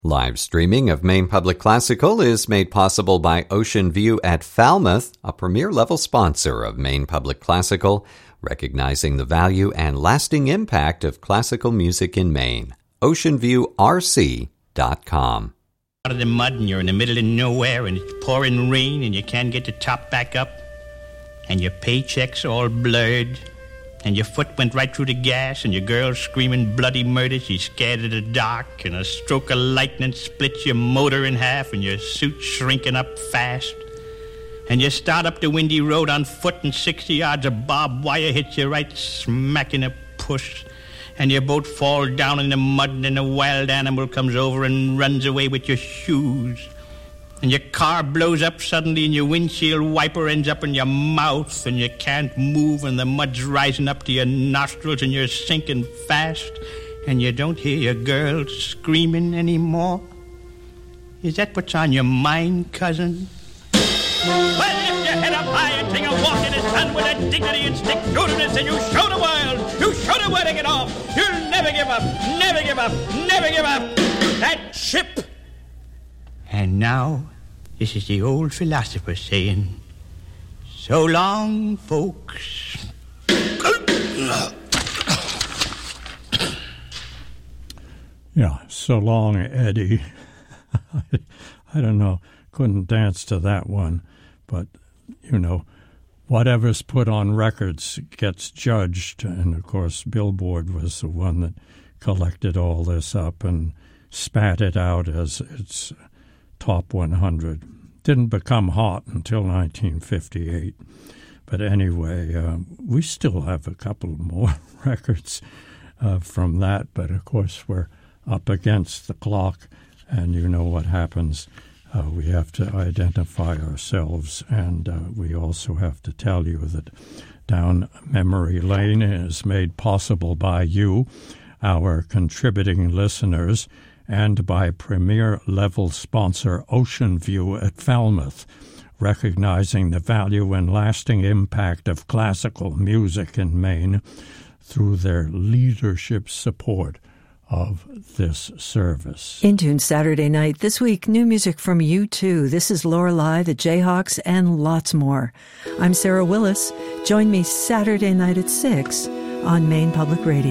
Live streaming of Maine Public Classical is made possible by Ocean View at Falmouth, a premier-level sponsor of Maine Public Classical, recognizing the value and lasting impact of classical music in Maine. OceanViewRC.com. Out of the mud and you're in the middle of nowhere and it's pouring rain and you can't get the top back up and your paycheck's all blurred and your foot went right through the gas and your girl's screaming bloody murder. She's scared of the dark and a stroke of lightning splits your motor in half and your suit's shrinking up fast. And you start up the windy road on foot and 60 yards of barbed wire hits you right smack in a push. And your boat falls down in the mud and then a wild animal comes over and runs away with your shoes. And your car blows up suddenly and your windshield wiper ends up in your mouth and you can't move and the mud's rising up to your nostrils and you're sinking fast and you don't hear your girl screaming anymore. Is that what's on your mind, cousin? Well, lift your head up high and take a walk in the sun with a dignity and stick-to-itiveness and you show the world. You show the world to get off. You'll never give up, never give up, never give up. That ship. And now, this is the old philosopher saying, so long, folks. Yeah, so long, Eddie. I don't know, couldn't dance to that one. But, you know, whatever's put on records gets judged. And, of course, Billboard was the one that collected all this up and spat it out as its top 100. Didn't become hot until 1958. But anyway, we still have a couple more records from that. But, of course, we're up against the clock, and you know what happens. We have to identify ourselves, and we also have to tell you that Down Memory Lane is made possible by you, our contributing listeners, and by premier-level sponsor Ocean View at Falmouth, recognizing the value and lasting impact of classical music in Maine through their leadership support of this service. In Tune Saturday night, this week, new music from U2. This is Lorelei, the Jayhawks, and lots more. I'm Sarah Willis. Join me Saturday night at 6 on Maine Public Radio.